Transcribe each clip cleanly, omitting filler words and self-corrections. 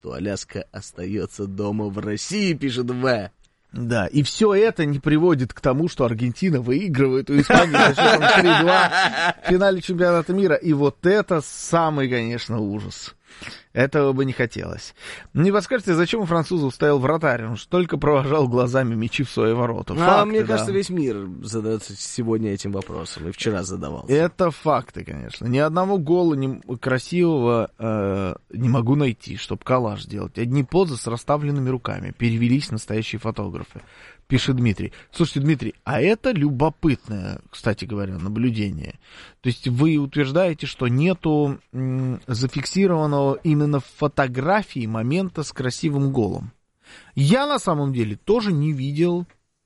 то Аляска остается дома в России, пишет В. Да, и все это не приводит к тому, что Аргентина выигрывает у Испании со счетом 3-2 в финале чемпионата мира. И вот это самый, конечно, ужас. Этого бы не хотелось. Не подскажете, зачем у французов стоял вратарь? Он же только провожал глазами мячи в свои ворота. Факты, мне да. кажется, весь мир задается сегодня этим вопросом. И вчера задавался. Это факты, конечно. Ни одного гола красивого не могу найти, чтобы коллаж сделать. Одни позы с расставленными руками. Перевелись настоящие фотографы. Пишет Дмитрий. Слушайте, Дмитрий, а это любопытное, кстати говоря, наблюдение. То есть вы утверждаете, что нету зафиксированного именно в фотографии момента с красивым голом. Я на самом деле тоже не видел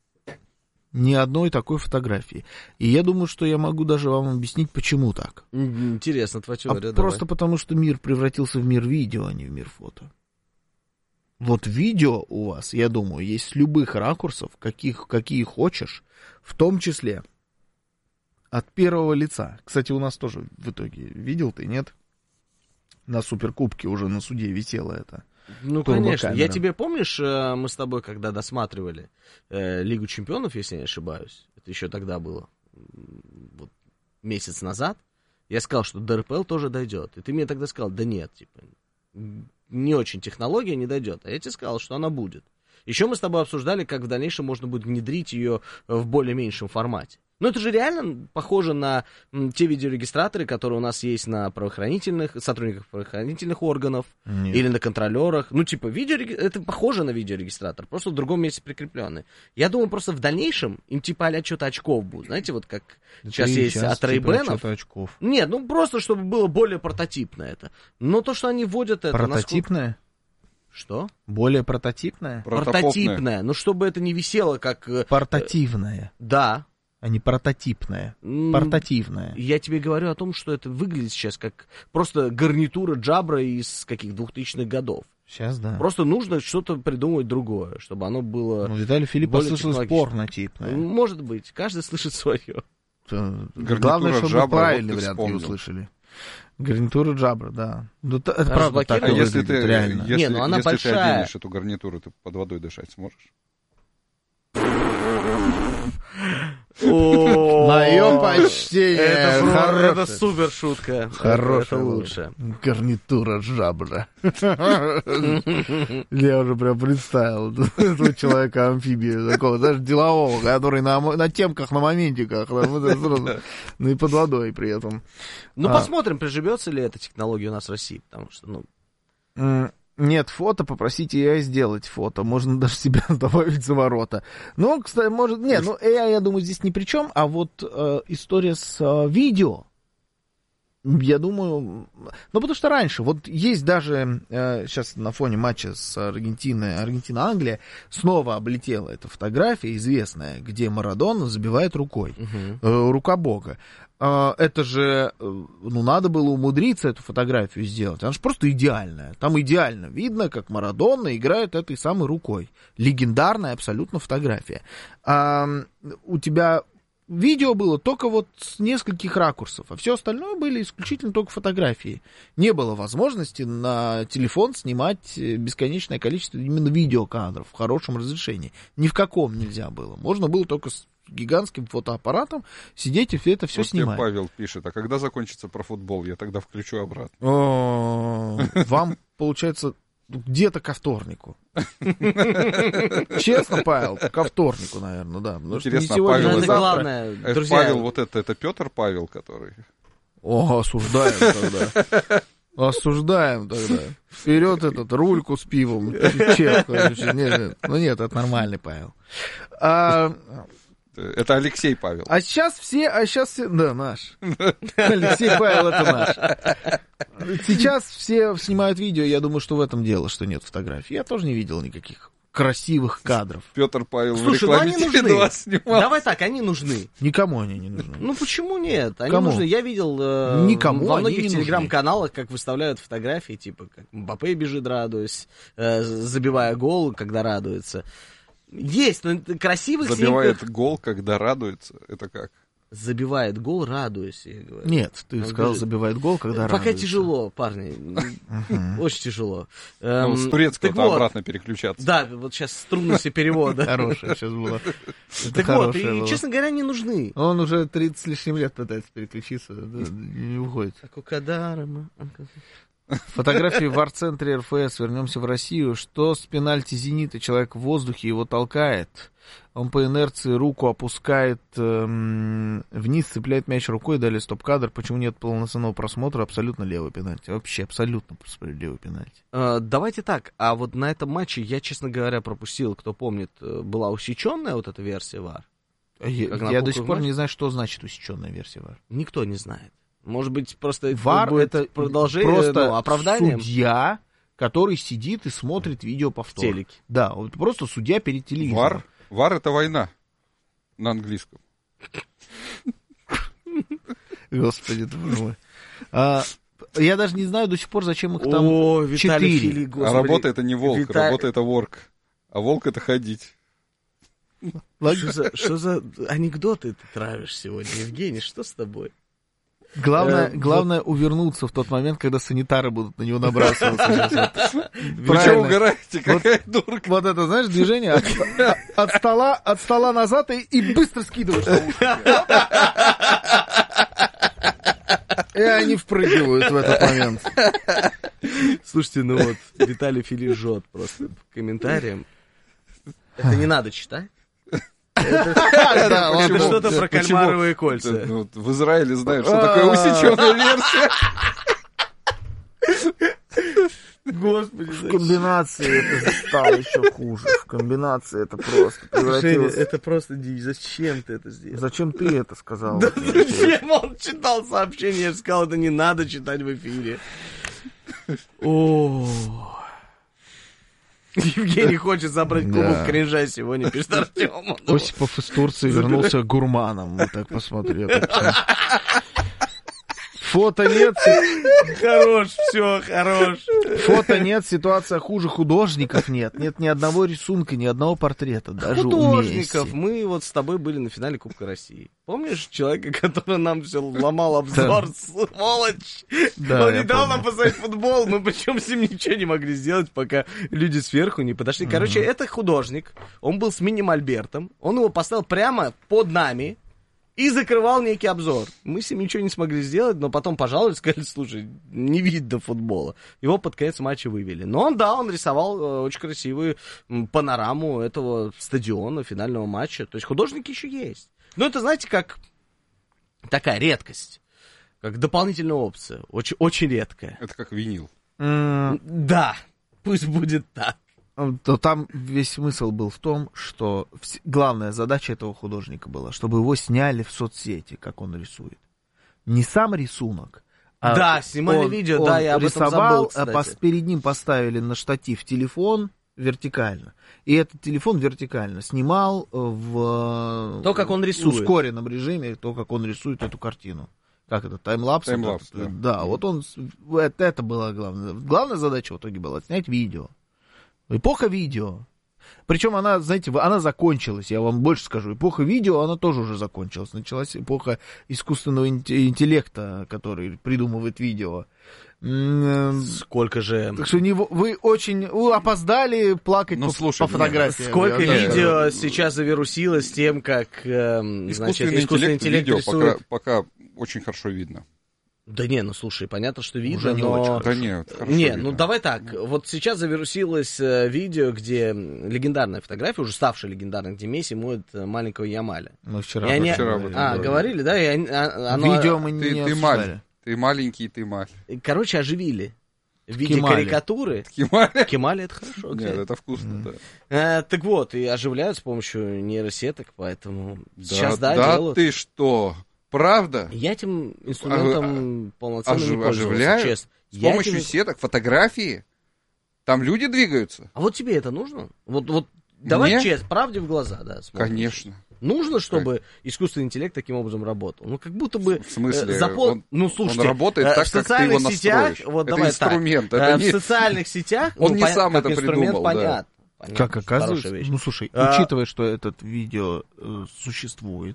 ни одной такой фотографии. И я думаю, что я могу даже вам объяснить, почему так. Интересно, твоя теория. Просто потому, что мир превратился в мир видео, а не в мир фото. Вот видео у вас, я думаю, есть с любых ракурсов, какие хочешь, в том числе от первого лица. Кстати, у нас тоже в итоге, видел ты, нет? На Суперкубке уже на суде висело это. Ну, конечно. Я тебе, помнишь, мы с тобой, когда досматривали Лигу чемпионов, если я не ошибаюсь, это еще тогда было, вот, месяц назад, я сказал, что до РПЛ тоже дойдет. И ты мне тогда сказал, да нет, типа, не очень технология не дойдет. А я тебе сказал, что она будет. Еще мы с тобой обсуждали, как в дальнейшем можно будет внедрить ее в более меньшем формате. Но это же реально похоже на те видеорегистраторы, которые у нас есть на сотрудниках правоохранительных органов. Нет. Или на контролерах. Ну, типа, это похоже на видеорегистратор, просто в другом месте прикрепленный. Я думаю, просто в дальнейшем им типа а-ля что-то очков будет. Знаете, вот как сейчас есть от Ray-Ban'ов. Очков. Нет, ну просто чтобы было более прототипно это. Но то, что они вводят это... Прототипное? Что? Более прототипное? Прототипное. Ну, чтобы это не висело как... Портативное. Да. А не прототипное. Портативное. Я тебе говорю о том, что это выглядит сейчас как просто гарнитура Джабра из каких 2000-х годов. Сейчас, да. Просто нужно что-то придумать другое, чтобы оно было... Ну, Виталий Филиппов слышал порнотипное. Может быть, каждый слышит свое. Главное, чтобы Джабра, правильный вариант не услышали. Гарнитура Джабра, да. Ну, это правда так а если ты реально. Если, ну, она большая. Ты оденешь эту гарнитуру, ты под водой дышать сможешь? Мое почтение. Это супер шутка. Хорошая. Это лучше. Гарнитура Джабра. Я уже прям представил этого человека-амфибию, такого, даже делового, который на темках, на моментиках, ну и под водой при этом. Ну, посмотрим, приживется ли эта технология у нас в России, потому что, Нет фото, попросите AI сделать фото. Можно даже себя добавить за ворота. Ну, кстати, может... Нет, ну, AI, я думаю, здесь ни при чем. А вот история с видео, я думаю... Ну, потому что раньше, вот есть даже... сейчас на фоне матча с Аргентиной, Аргентина-Англия, снова облетела эта фотография известная, где Марадона забивает рукой. Рука Бога. Это же, ну, надо было умудриться эту фотографию сделать. Она же просто идеальная. Там идеально видно, как Марадона играет этой самой рукой. Легендарная абсолютно фотография. У тебя видео было только вот с нескольких ракурсов, а все остальное были исключительно только фотографии. Не было возможности на телефон снимать бесконечное количество именно видеокадров в хорошем разрешении. Ни в каком нельзя было. Можно было только с гигантским фотоаппаратом сидеть и это все снимать. Павел пишет, а когда закончится про футбол, я тогда включу обратно. Вам, получается, где-то ко вторнику. Честно, Павел, ко вторнику, наверное, да. Интересно, Павел, это главное, друзья... Павел, вот это Петр Павел, который... О, осуждаем тогда. Осуждаем тогда. Вперед этот рульку с пивом. Нет, ну нет, это нормальный Павел. Это Алексей Павел. А сейчас все, да, наш. Алексей Павел, это наш. Сейчас все снимают видео, я думаю, что в этом дело, что нет фотографий. Я тоже не видел никаких красивых кадров. Петр Павел в рекламе Теле2 снимал. Давай так, они нужны. Никому они не нужны. Ну почему нет? Они Кому? нужны. Я видел никому во многих телеграм-каналах, как выставляют фотографии, типа, как Мбаппе бежит, радуясь, забивая гол, когда радуется. Есть, но красивых забивает снимках... гол, когда радуется. Это как? забивает гол, радуясь, я говорю. Нет, ты сказал, забивает гол, когда радуется. Пока тяжело, парни. Очень тяжело. С турецкого обратно переключаться. Да, вот сейчас трудности перевода. Хорошее сейчас было. Так вот, и, честно говоря, не нужны. Он уже 30 с лишним лет пытается переключиться, не уходит. Фотографии в вар-центре РФС. Вернемся в Россию. Что с пенальти «Зенита»? Человек в воздухе его толкает. Он по инерции руку опускает вниз, цепляет мяч рукой, дали стоп-кадр. Почему нет полноценного просмотра? Абсолютно левый пенальти. Вообще абсолютно левый пенальти. Давайте так. А вот на этом матче я, честно говоря, пропустил. Кто помнит, была усеченная вот эта версия ВАР? Я до сих пор не знаю, что значит усеченная версия ВАР. Никто не знает. Может быть, просто ВАР это продолжение, просто оправданием? Судья, который сидит и смотрит видеоповтор. В телеке. Да, вот просто судья перед телевизором. ВАР это война на английском. Господи, ты мой. Я даже не знаю до сих пор, зачем их там 4. А работа это не волк, работа это ворк. А волк это ходить. Что за анекдоты ты травишь сегодня, Евгений? Что с тобой? Главное увернуться в тот момент, когда санитары будут на него набрасываться. Вы что угораете? Какая дурка. Вот это, знаешь, движение от стола назад и быстро скидываешь наушники. И они впрыгивают в этот момент. Слушайте, ну вот, Виталий Фили жжет просто по комментариям. Это не надо читать. Это что-то про кальмаровые кольца. В Израиле знают, что такое усеченная версия. Господи, в комбинации это стало еще хуже. В комбинации это просто превратилось... Женя, это просто дичь. Зачем ты это сделал? Зачем ты это сказал? Да зачем? Он читал сообщение, я же сказал, это не надо читать в эфире. Евгений хочет забрать кубок кринжа сегодня, пишет Артем. Осипов из Турции вернулся гурманом. Вот так посмотри. Фото нет. Хорош, все, хорош. Фото нет, ситуация хуже, художников нет. Нет ни одного рисунка, ни одного портрета. Даже художников. Мы вот с тобой были на финале Кубка России. Помнишь человека, который нам все ломал обзор, сволочь? Он не дал нам посмотреть футбол, мы причем с ним ничего не могли сделать, пока люди сверху не подошли. Короче, это художник, он был с мини-мольбертом, он его поставил прямо под нами, и закрывал некий обзор. Мы с ним ничего не смогли сделать, но потом пожаловались, сказали, слушай, не видно футбола. Его под конец матча вывели. Но он рисовал очень красивую панораму этого стадиона, финального матча. То есть художники еще есть. Но это, знаете, как такая редкость, как дополнительная опция. Очень, очень редкая. Это как винил. Да, пусть будет так. То там весь смысл был в том, что главная задача этого художника была, чтобы его сняли в соцсети, как он рисует. Не сам рисунок, да, снимали видео, да, я об этом забыл, кстати. Перед ним поставили на штатив телефон вертикально, и этот телефон вертикально снимал в то, как он рисует. Ускоренном режиме, то, как он рисует эту картину. Как это, таймлапс? Таймлапс, да. Да, вот он, это была главная. Главная задача в итоге была снять видео. Эпоха видео. Причем она, знаете, она закончилась, я вам больше скажу. Эпоха видео, она тоже уже закончилась. Началась эпоха искусственного интеллекта, который придумывает видео. Сколько же... Так что вы очень опоздали плакать по фотографии. Сколько видео сейчас завирусилось тем, как искусственный интеллект рисует... Пока очень хорошо видно. Да не, ну слушай, понятно, что видно, уже не но... очень да нет, хорошо не, видно. Ну давай так, вот сейчас завирусилось видео, где легендарная фотография, уже ставшая легендарной, где Месси моет маленького Ямаля. Мы вчера об этом говорили, да? И видео мы не обсуждали. Ты маленький, ты маль. Короче, оживили. В виде Кемали. Карикатуры. Кемали это хорошо. Нет, это вкусно, да. Так вот, и оживляют с помощью нейросеток, поэтому сейчас, делают. Да ты что... Правда? Я этим инструментом полноценно не пользовался, честно. С помощью сеток, фотографии? Там люди двигаются? А вот тебе это нужно? Вот давай честно, правде в глаза, да. Смотрим. Конечно. Нужно, чтобы искусственный интеллект таким образом работал? Ну, как будто бы... В смысле? Слушайте, он работает так, как ты его настроишь. Вот, это инструмент. В социальных сетях... Он не сам это придумал, понятно. Как оказывается, ну, слушай, учитывая, что этот видео существует,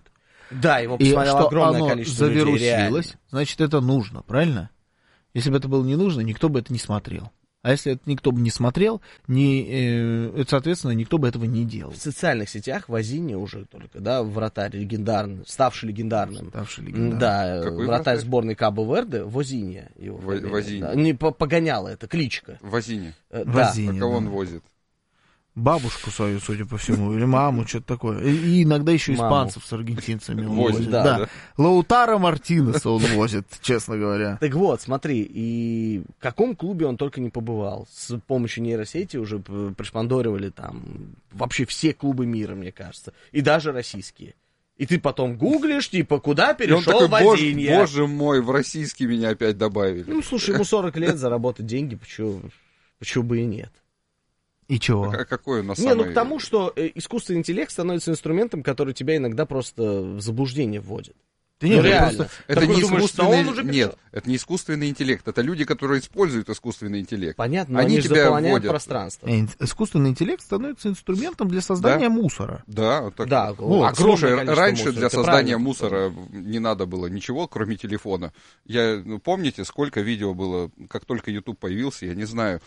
Да, его посмотрело огромное количество людей. Завирусилось, значит, это нужно, правильно? Если бы это было не нужно, никто бы это не смотрел. А если это никто бы не смотрел, соответственно, никто бы этого не делал. В социальных сетях Возинья уже только, да, вратарь легендарный, ставший легендарным. Да, какой вратарь сборной Кабо-Верде, Возинья. Возинья. Да. Не погоняло, это кличка. Возинья. Да. А кого он возит? Бабушку свою, судя по всему, или маму, что-то такое. И иногда еще испанцев с аргентинцами он возит. Да. Лаутаро Мартинеса он возит, честно говоря. Так вот, смотри, и в каком клубе он только не побывал. С помощью нейросети уже прошпандоривали там вообще все клубы мира, мне кажется. И даже российские. И ты потом гуглишь, типа, куда перешел Возинья. Боже мой, в российский меня опять добавили. Ну, слушай, ему 40 лет, заработать деньги, почему бы и нет. И чего? А какой у нас самый... Не, ну к тому, что искусственный интеллект становится инструментом, который тебя иногда просто в заблуждение вводит. Да нет, реально. Это не искусственный... Нет, это не искусственный интеллект. Это люди, которые используют искусственный интеллект. Понятно, но они тебя заполняют вводят. Пространство. Искусственный интеллект становится инструментом для создания мусора. Да. Так... Да, слушай, раньше для создания мусора не надо было ничего, кроме телефона. Помните, сколько видео было, как только YouTube появился, я не знаю,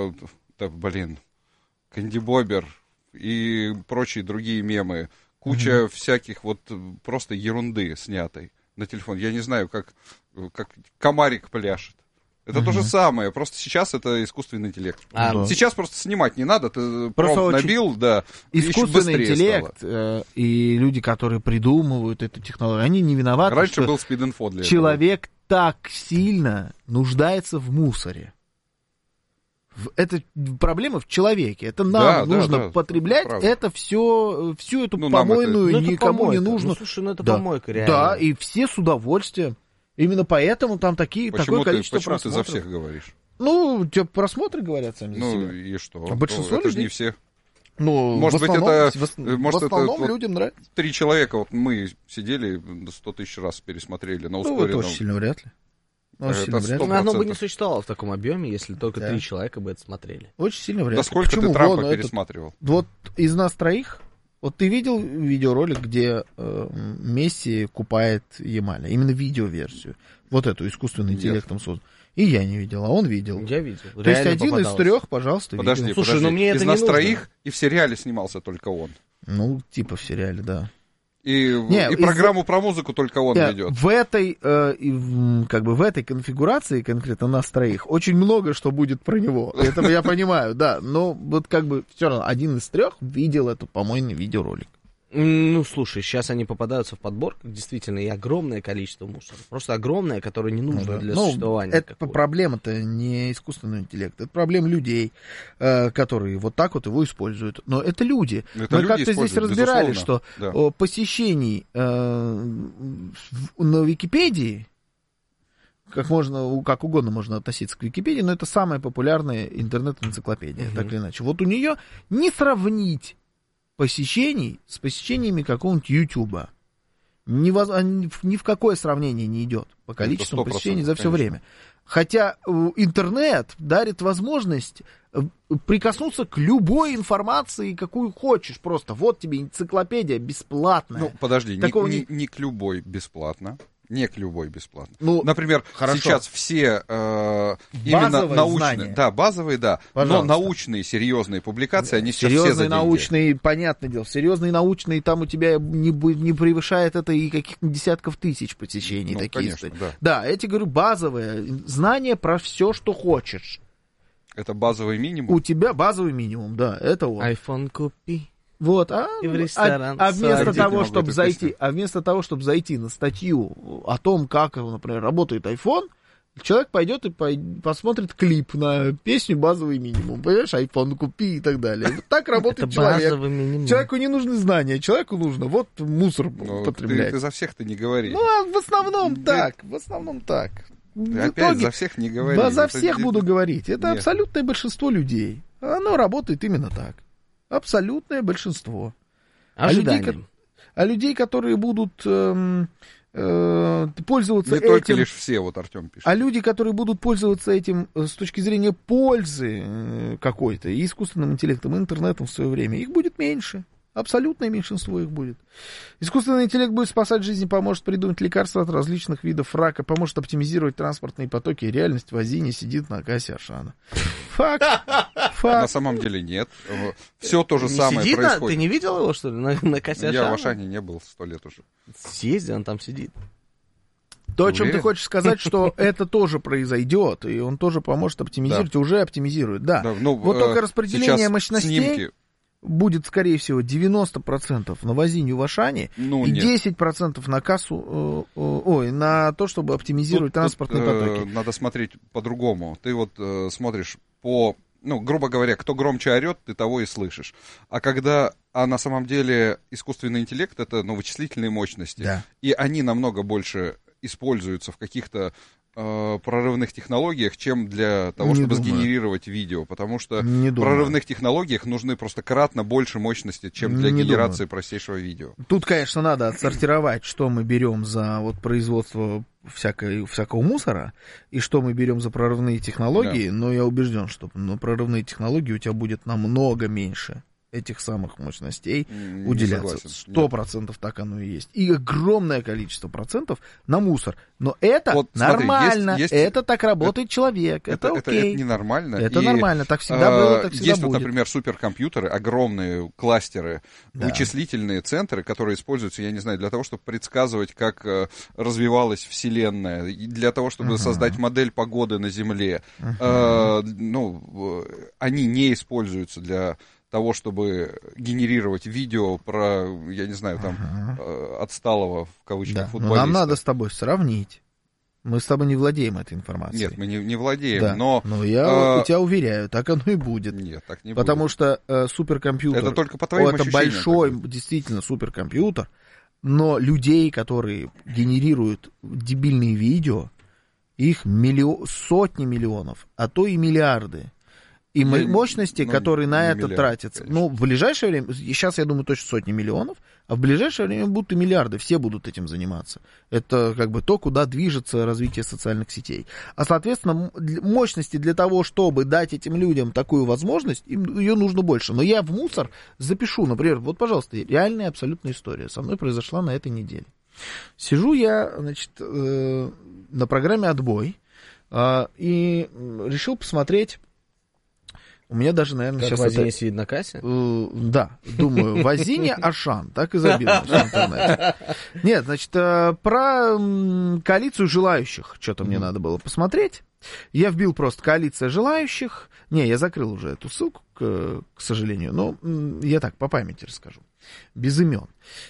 Кэнди Бобер и прочие другие мемы. Куча всяких вот просто ерунды снятой на телефон. Я не знаю, как комарик пляшет. Это то же самое, просто сейчас это искусственный интеллект. Сейчас просто снимать не надо, ты промпт набил, да. Искусственный интеллект и люди, которые придумывают эту технологию, они не виноваты, раньше был спид-инфо для человек этого. Так сильно нуждается в мусоре. Это проблема в человеке. Это нам нужно потреблять. Это всю эту помойную никому не нужно. Слушай, это помойка, реально. Да, и все с удовольствием. Именно поэтому там такое количество просмотров. Почему ты за всех говоришь? Ну, тебе просмотры говорят сами за себя. И что? Большинство это людей... же не все. Может быть, в основном людям нравится. 3 человека, вот мы сидели, 100 тысяч раз пересмотрели на ускоренном. Это очень сильно вряд ли. Оно бы не существовало в таком объеме, если только 3 человека бы это смотрели. Очень сильно вряд ли. Да сколько ты Трампа пересматривал? Вот из нас 3, вот ты видел видеоролик, где Месси купает Ямаля? Именно видеоверсию. Вот эту искусственным интеллектом созданную. И я не видел, а он видел. Я видел. То есть один из 3, пожалуйста, подожди, видел. Слушай, но мне из это нас не нужно. 3 и в сериале снимался только он. Ну, типа в сериале, да. И программу про музыку только он ведет. В этой конфигурации, конкретно нас 3, очень много что будет про него. Это я понимаю, да. Но вот все равно один из 3 видел этот помойный видеоролик. Ну, слушай, сейчас они попадаются в подборках, действительно, и огромное количество мусора. Просто огромное, которое не нужно для существования. Это проблема-то не искусственный интеллект, это проблема людей, которые вот так вот его используют. Но это люди. Мы как-то здесь разбирали, что посещений на Википедии, как угодно можно относиться к Википедии, но это самая популярная интернет-энциклопедия, так или иначе. Вот у нее не сравнить посещений с посещениями какого-нибудь Ютуба. Ни в какое сравнение не идет по количеству посещений за все время. Хотя интернет дарит возможность прикоснуться к любой информации, какую хочешь. Просто вот тебе энциклопедия бесплатная. Ну, подожди, не к любой бесплатно. Не к любой бесплатно. Например, сейчас все именно научные, знания. Да, базовые, да, пожалуйста. Но научные, серьезные публикации, они сейчас все за деньги. Научные, понятное дело, серьезные научные, там у тебя не превышает это и каких-то десятков тысяч посещений. Такие. Конечно, да. Да, я тебе говорю, базовые знания про все, что хочешь. Это базовый минимум? У тебя базовый минимум, да, это вот. iPhone купи. Вот, и в ресторан. Вместо того, чтобы зайти на статью о том, как, например, работает iPhone, человек пойдет и посмотрит клип на песню «Базовый минимум». Понимаешь, iPhone купи и так далее. Вот так работает человек. Человеку не нужны знания, человеку нужно вот мусор потреблять. Ты за всех-то не говори. В основном так. Опять за всех не говори. Да, за всех буду говорить. Это абсолютное большинство людей. Оно работает именно так. Абсолютное большинство. А людей, которые будут пользоваться этим... Не только лишь все, вот Артем пишет. А люди, которые будут пользоваться этим с точки зрения пользы какой-то, и искусственным интеллектом, и интернетом в свое время, их будет меньше. Абсолютное меньшинство их будет. Искусственный интеллект будет спасать жизни, поможет придумать лекарства от различных видов рака, поможет оптимизировать транспортные потоки. Реальность в Азии не сидит на кассе Ашана. Факт. На самом деле нет. Все то же самое происходит. Ты не видел его, что ли, на кассе Ашана? Я в Ашане не был 100 лет уже. Съезди, он там сидит. То, о чем ты хочешь сказать, что это тоже произойдет, и он тоже поможет оптимизировать, да. Уже оптимизирует, да. Ну, вот только распределение мощностей снимки будет, скорее всего, 90% на возиню в Ашане и 10% на кассу, на то, чтобы оптимизировать транспортные потоки. Надо смотреть по-другому. Ты вот смотришь по... грубо говоря, кто громче орет, ты того и слышишь. А на самом деле искусственный интеллект — это вычислительные мощности. Да. И они намного больше используются в каких-то прорывных технологиях, чем для того, чтобы сгенерировать видео. Потому что в прорывных технологиях нужны просто кратно больше мощности, чем для генерации простейшего видео. Тут, конечно, надо отсортировать, что мы берем за производство всякого мусора, и что мы берем за прорывные технологии, да. Но я убежден, что прорывные технологии у тебя будет намного меньше этих самых мощностей уделяться. 100% так оно и есть. И огромное количество процентов на мусор. Но это вот, нормально. Смотри, это так работает человек. Это окей. Это ненормально. Это нормально. Так всегда было, так всегда есть будет. Вот, например, суперкомпьютеры, огромные кластеры, да. Вычислительные центры, которые используются, я не знаю, для того, чтобы предсказывать, как развивалась Вселенная, и для того, чтобы создать модель погоды на Земле. Они не используются для того, чтобы генерировать видео про, я не знаю, отсталого, в кавычках, футболиста. Но нам надо с тобой сравнить. Мы с тобой не владеем этой информацией. Нет, мы не владеем, да. но... Но я у тебя уверяю, так оно и будет. Нет, так не Потому будет. Что суперкомпьютер... Это только по твоим ощущениям. Это большой, действительно, суперкомпьютер, но людей, которые генерируют дебильные видео, их сотни миллионов, а то и миллиарды. И мощности, которые на это тратятся, в ближайшее время, сейчас, я думаю, точно сотни миллионов, а в ближайшее время будут и миллиарды, все будут этим заниматься. Это то, куда движется развитие социальных сетей. А, соответственно, мощности для того, чтобы дать этим людям такую возможность, ее нужно больше. Но я в мусор запишу, например, пожалуйста, реальная абсолютная история со мной произошла на этой неделе. Сижу я, на программе «Отбой» и решил посмотреть. У меня даже, наверное, как сейчас... Возиня сидит на кассе? Да, думаю, Возиня Ашан, так и забилось в интернете. Нет, про коалицию желающих что-то мне надо было посмотреть. Я вбил просто «коалиция желающих». Не, я закрыл уже эту ссылку, к сожалению, но я так, по памяти расскажу, без имен.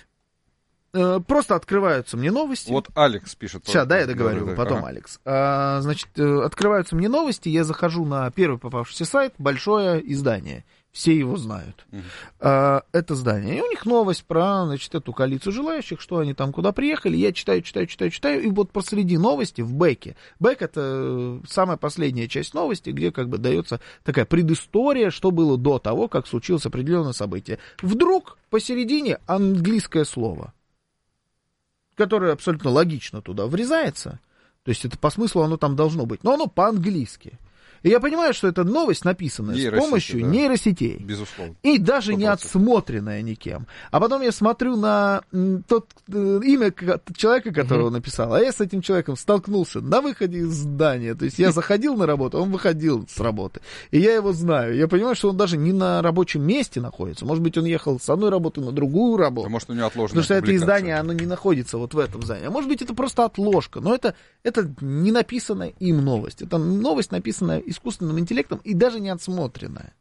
Просто открываются мне новости. Вот Алекс пишет. Сейчас, я договорю, потом Алекс. Открываются мне новости, я захожу на первый попавшийся сайт, большое издание. Все его знают. Это здание. И у них новость про, эту коалицию желающих, что они там куда приехали. Я читаю, и вот посреди новости в бэке. Бэк — это самая последняя часть новости, где дается такая предыстория, что было до того, как случилось определенное событие. Вдруг посередине английское слово, которое абсолютно логично туда врезается. То есть это по смыслу оно там должно быть. Но оно по-английски. И я понимаю, что это новость, написанная с помощью нейросетей. Безусловно. И даже 100%. Не отсмотренная никем. А потом я смотрю на имя человека, которого написал, а я с этим человеком столкнулся на выходе из здания. То есть я заходил на работу, он выходил с работы. И я его знаю. Я понимаю, что он даже не на рабочем месте находится. Может быть, он ехал с одной работы на другую работу. А может, у него отложенная потому что это издание, оно не находится в этом здании. А может быть, это просто отложка. Но это не написанная им новость. Это новость, написанная искусственным интеллектом и даже не отсмотренная.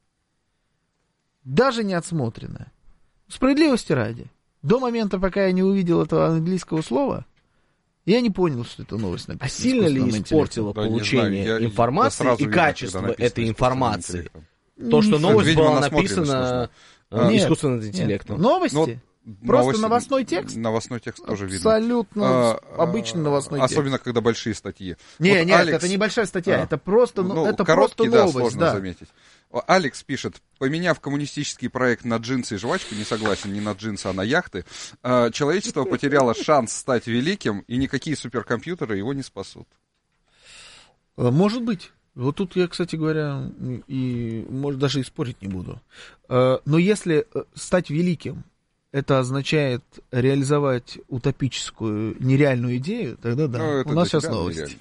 Справедливости ради. До момента, пока я не увидел этого английского слова, я не понял, что это новость написана. А сильно ли испортило получение информации и качество этой информации? То, что новость была написана искусственным интеллектом. Новости? Просто новостной текст? Новостной текст тоже видно. Абсолютно обычный новостной текст. Особенно, когда большие статьи. Нет, это не большая статья, это просто короткий, новость. Сложно заметить. Алекс пишет: поменяв коммунистический проект на джинсы и жвачку, не согласен, не на джинсы, а на яхты, человечество потеряло шанс стать великим, и никакие суперкомпьютеры его не спасут. Может быть. Вот тут я, кстати говоря, и, может, даже и спорить не буду. Но если стать великим это означает реализовать утопическую, нереальную идею, тогда да. У нас сейчас новости.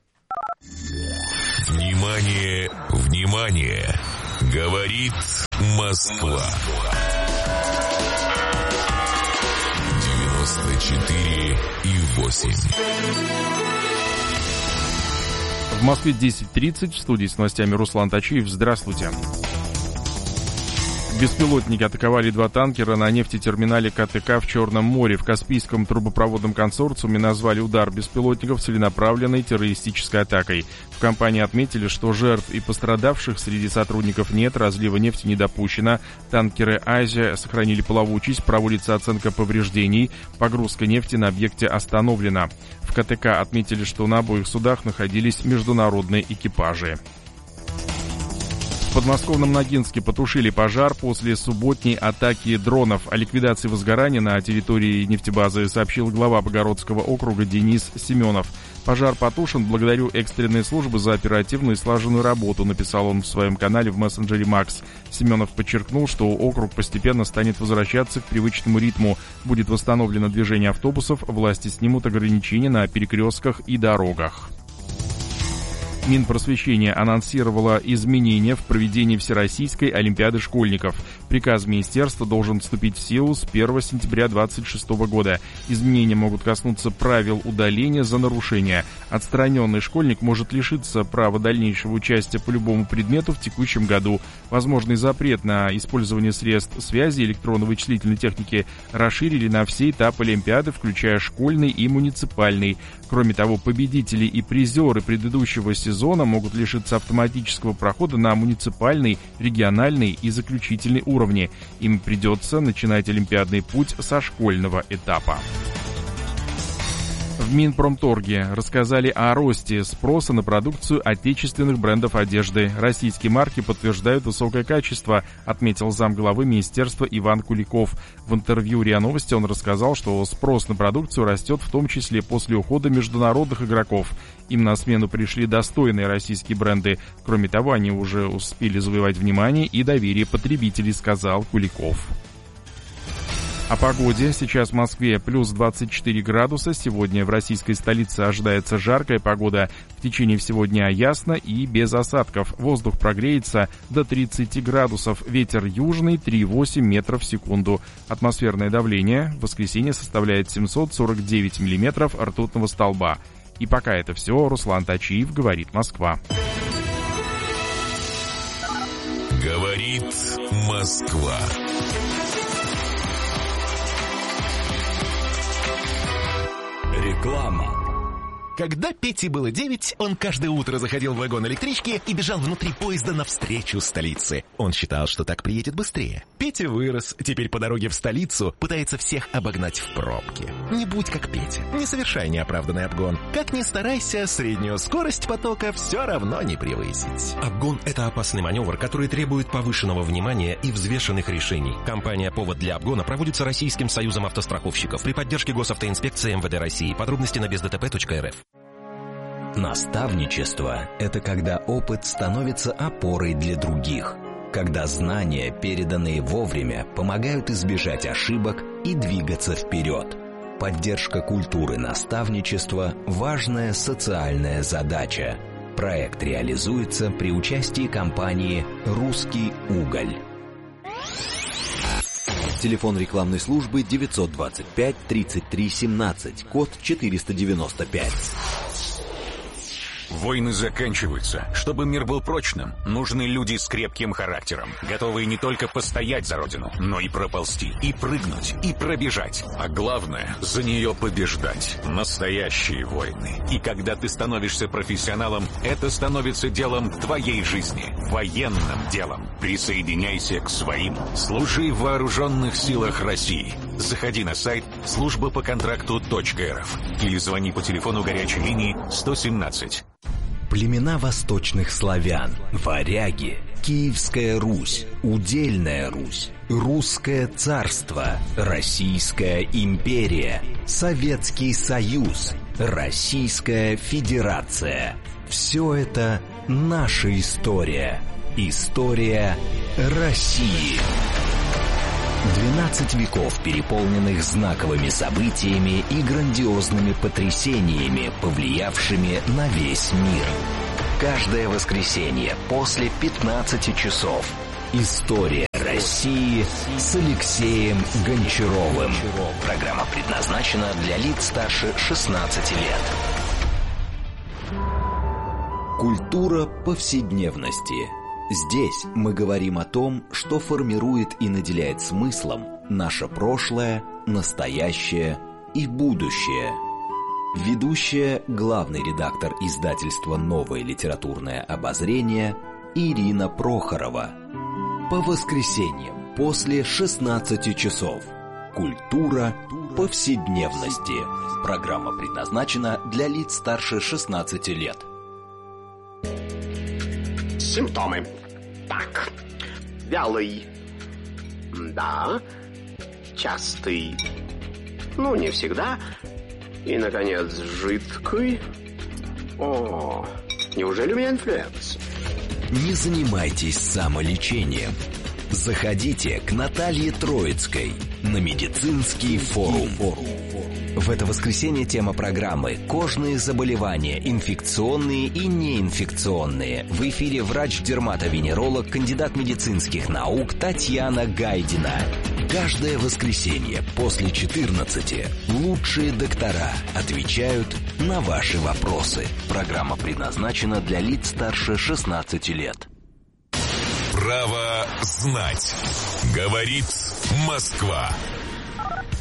Внимание, внимание! Говорит Москва. 94,8. В Москве 10:30, в студии с новостями Руслан Тачиев. Здравствуйте. Беспилотники атаковали 2 танкера на нефтетерминале КТК в Черном море. В Каспийском трубопроводном консорциуме назвали удар беспилотников целенаправленной террористической атакой. В компании отметили, что жертв и пострадавших среди сотрудников нет, разлива нефти не допущено. Танкеры «Азия» сохранили плавучесть, проводится оценка повреждений, погрузка нефти на объекте остановлена. В КТК отметили, что на обоих судах находились международные экипажи. В подмосковном Ногинске потушили пожар после субботней атаки дронов. О ликвидации возгорания на территории нефтебазы сообщил глава Богородского округа Денис Семенов. Пожар потушен благодаря экстренной службе за оперативную и слаженную работу, написал он в своем канале в мессенджере Макс. Семенов подчеркнул, что округ постепенно станет возвращаться к привычному ритму. Будет восстановлено движение автобусов, власти снимут ограничения на перекрестках и дорогах. Минпросвещение анонсировало изменения в проведении Всероссийской Олимпиады школьников. Приказ министерства должен вступить в силу с 1 сентября 2026 года. Изменения могут коснуться правил удаления за нарушение. Отстраненный школьник может лишиться права дальнейшего участия по любому предмету в текущем году. Возможный запрет на использование средств связи и электронно-вычислительной техники расширили на все этапы Олимпиады, включая школьный и муниципальный. Кроме того, победители и призеры предыдущего сезона могут лишиться автоматического прохода на муниципальный, региональный и заключительный уровни. Им придется начинать олимпиадный путь со школьного этапа. В Минпромторге рассказали о росте спроса на продукцию отечественных брендов одежды. Российские марки подтверждают высокое качество, отметил замглавы министерства Иван Куликов. В интервью РИА Новости он рассказал, что спрос на продукцию растет в том числе после ухода международных игроков. Им на смену пришли достойные российские бренды. Кроме того, они уже успели завоевать внимание и доверие потребителей, сказал Куликов. О погоде. Сейчас в Москве плюс 24 градуса. Сегодня в российской столице ожидается жаркая погода. В течение всего дня ясно и без осадков. Воздух прогреется до 30 градусов. Ветер южный 3,8 метров в секунду. Атмосферное давление в воскресенье составляет 749 миллиметров ртутного столба. И пока это все. Руслан Тачиев, говорит Москва. Говорит Москва. Реклама. Когда Пете было 9, он каждое утро заходил в вагон электрички и бежал внутри поезда навстречу столице. Он считал, что так приедет быстрее. Петя вырос, теперь по дороге в столицу пытается всех обогнать в пробке. Не будь как Петя, не совершай неоправданный обгон. Как ни старайся, среднюю скорость потока все равно не превысить. Обгон – это опасный маневр, который требует повышенного внимания и взвешенных решений. Кампания «Повод для обгона» проводится Российским союзом автостраховщиков при поддержке Госавтоинспекции МВД России. Подробности на бездтп.рф. Наставничество – это когда опыт становится опорой для других, когда знания, переданные вовремя, помогают избежать ошибок и двигаться вперед. Поддержка культуры наставничества – важная социальная задача. Проект реализуется при участии компании «Русский уголь». Телефон рекламной службы 925 33 17, код 495. Войны заканчиваются. Чтобы мир был прочным, нужны люди с крепким характером, готовые не только постоять за родину, но и проползти, и прыгнуть, и пробежать. А главное, за нее побеждать. Настоящие войны. И когда ты становишься профессионалом, это становится делом твоей жизни. Военным делом. Присоединяйся к своим. Служи в вооруженных силах России. Заходи на сайт службапоконтракту.рф или звони по телефону горячей линии 117. Племена восточных славян, варяги, Киевская Русь, Удельная Русь, Русское царство, Российская империя, Советский Союз, Российская Федерация. Все это наша история. История России. 12 веков, переполненных знаковыми событиями и грандиозными потрясениями, повлиявшими на весь мир. Каждое воскресенье после 15 часов. История России с Алексеем Гончаровым. Программа предназначена для лиц старше 16 лет. Культура повседневности. Здесь мы говорим о том, что формирует и наделяет смыслом наше прошлое, настоящее и будущее. Ведущая, главный редактор издательства «Новое литературное обозрение» Ирина Прохорова. По воскресеньям после 16 часов. Культура повседневности. Программа предназначена для лиц старше 16 лет. Симптомы. Так. Вялый. Да. Частый. Ну, не всегда. И, наконец, жидкий. О, неужели у меня инфлюенс? Не занимайтесь самолечением. Заходите к Наталье Троицкой на медицинский форум. В это воскресенье тема программы «Кожные заболевания, инфекционные и неинфекционные». В эфире врач-дерматовенеролог, кандидат медицинских наук Татьяна Гайдина. Каждое воскресенье после 14 лучшие доктора отвечают на ваши вопросы. Программа предназначена для лиц старше 16 лет. Право знать. Говорит Москва.